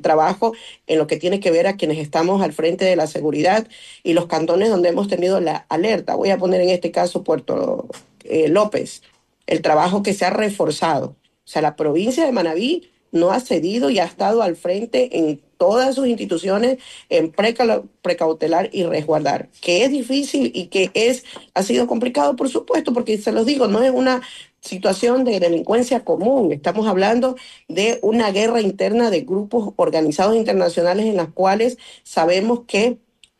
trabajo en lo que tiene que ver a quienes estamos al frente de la seguridad y los cantones donde hemos tenido la alerta. Voy a poner en este caso Puerto López, el trabajo que se ha reforzado. O sea, la provincia de Manabí no ha cedido y ha estado al frente en todas sus instituciones en precautelar y resguardar, que es difícil y que ha sido complicado, por supuesto, porque se los digo, no es una situación de delincuencia común, estamos hablando de una guerra interna de grupos organizados internacionales en las cuales sabemos que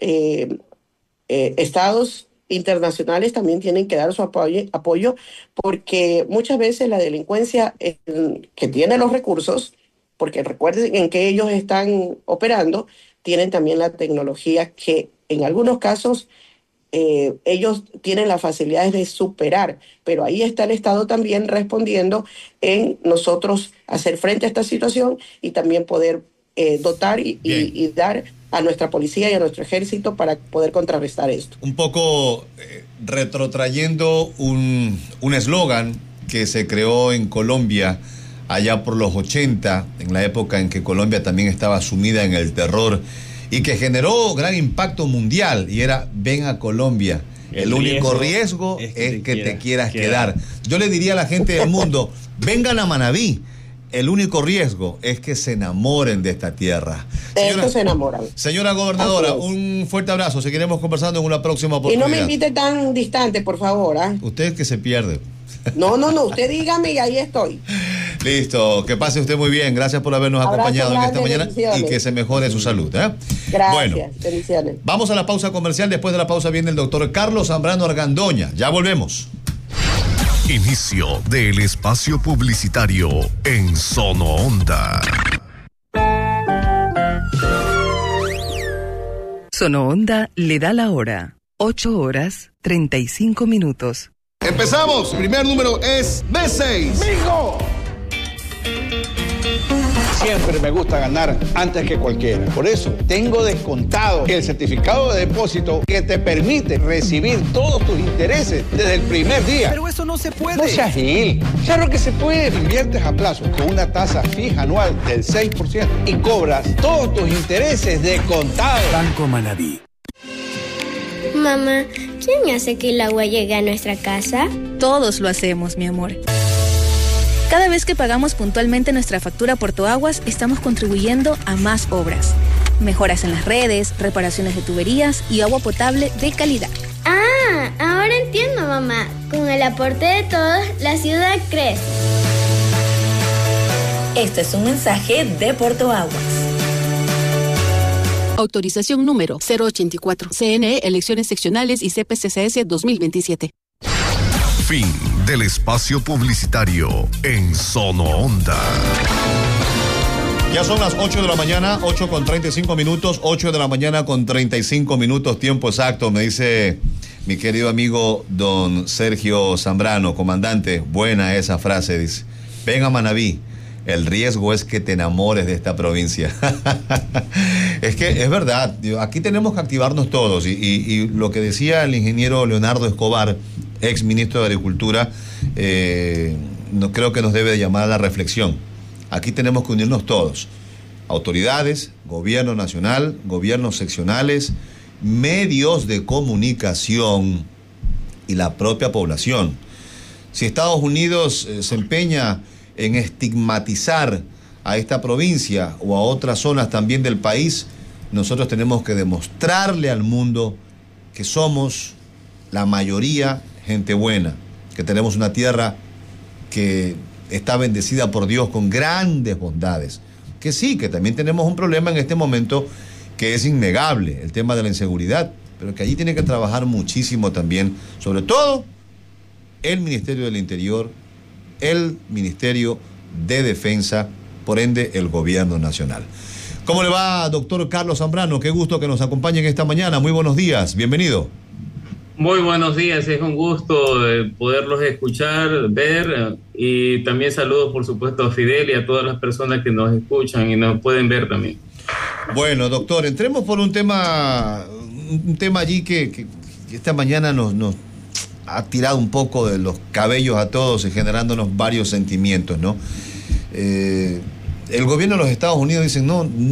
estados internacionales también tienen que dar su apoyo porque muchas veces la delincuencia que tiene los recursos, porque recuerden en que ellos están operando, tienen también la tecnología que en algunos casos ellos tienen las facilidades de superar, pero ahí está el Estado también respondiendo en nosotros hacer frente a esta situación y también poder dotar y dar a nuestra policía y a nuestro ejército para poder contrarrestar esto. Un poco retrotrayendo un eslogan que se creó en Colombia allá por los 80, en la época en que Colombia también estaba sumida en el terror y que generó gran impacto mundial, y era: ven a Colombia, el único riesgo es que te quieras quedar. Yo le diría a la gente del mundo: vengan a Manabí, el único riesgo es que se enamoren de esta tierra. Esto se enamoran. Señora gobernadora, un fuerte abrazo, seguiremos conversando en una próxima oportunidad. Y no me invite tan distante, por favor. Usted es que se pierde. No, usted dígame y ahí estoy. Listo, que pase usted muy bien. Gracias por habernos acompañado en esta mañana y que se mejore su salud. Gracias, bueno, bendiciones. Vamos a la pausa comercial. Después de la pausa viene el doctor Carlos Zambrano Argandoña. Ya volvemos. Inicio del espacio publicitario en Sono Onda. Sono Onda le da la hora. 8:35. Empezamos. Primer número es B6. ¡Bingo! Siempre me gusta ganar antes que cualquiera. Por eso tengo descontado el certificado de depósito que te permite recibir todos tus intereses desde el primer día. Pero eso no se puede. No seas gil. Claro que se puede. Inviertes a plazo con una tasa fija anual del 6% y cobras todos tus intereses de contado. Banco Manabí. Mamá, ¿quién hace que el agua llegue a nuestra casa? Todos lo hacemos, mi amor. Cada vez que pagamos puntualmente nuestra factura Portoaguas, estamos contribuyendo a más obras. Mejoras en las redes, reparaciones de tuberías y agua potable de calidad. Ah, ahora entiendo, mamá. Con el aporte de todos, la ciudad crece. Este es un mensaje de Portoaguas. Autorización número 084. CNE, Elecciones Seccionales y CPCCS 2027. Fin del espacio publicitario en Sono Onda. Ya son las 8 de la mañana, 8:35, 8 de la mañana con 35 minutos, tiempo exacto, me dice mi querido amigo don Sergio Zambrano, comandante. Buena esa frase, dice: ven a Manabí, el riesgo es que te enamores de esta provincia. Es que es verdad, aquí tenemos que activarnos todos y lo que decía el ingeniero Leonardo Escobar, ex ministro de Agricultura, no creo que nos debe de llamar a la reflexión. Aquí tenemos que unirnos todos, autoridades, gobierno nacional, gobiernos seccionales, medios de comunicación y la propia población. Si Estados Unidos se empeña en estigmatizar a esta provincia o a otras zonas también del país, nosotros tenemos que demostrarle al mundo que somos la mayoría gente buena, que tenemos una tierra que está bendecida por Dios con grandes bondades, que sí, que también tenemos un problema en este momento que es innegable, el tema de la inseguridad, pero que allí tiene que trabajar muchísimo también, sobre todo el Ministerio del Interior, el Ministerio de Defensa, por ende el Gobierno Nacional. ¿Cómo le va, doctor Carlos Zambrano? Qué gusto que nos acompañen esta mañana. Muy buenos días, bienvenido. Muy buenos días, es un gusto poderlos escuchar, ver, y también saludos por supuesto a Fidel y a todas las personas que nos escuchan y nos pueden ver también. Bueno, doctor, entremos por un tema allí que esta mañana nos ha tirado un poco de los cabellos a todos y generándonos varios sentimientos, ¿no? El gobierno de los Estados Unidos dice: no